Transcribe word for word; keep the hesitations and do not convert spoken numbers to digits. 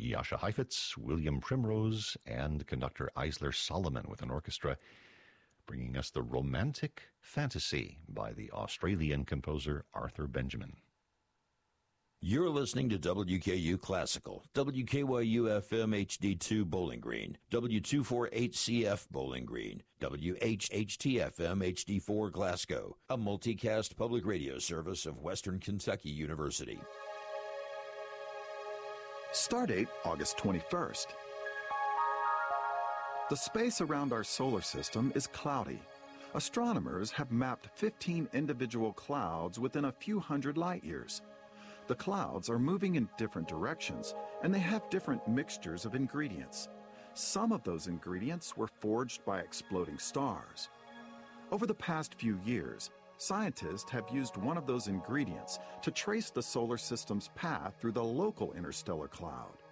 Jascha Heifetz, William Primrose, and conductor Eisler Solomon with an orchestra, bringing us the Romantic Fantasy by the Australian composer Arthur Benjamin. You're listening to W K U Classical, W K Y U F M H D two Bowling Green, W two forty-eight C F Bowling Green, W H H T F M H D four Glasgow, a multicast public radio service of Western Kentucky University. Stardate August twenty-first. The space around our solar system is cloudy. Astronomers have mapped fifteen individual clouds within a few hundred light years. The clouds are moving in different directions, and they have different mixtures of ingredients. Some of those ingredients were forged by exploding stars. Over the past few years, scientists have used one of those ingredients to trace the solar system's path through the local interstellar cloud.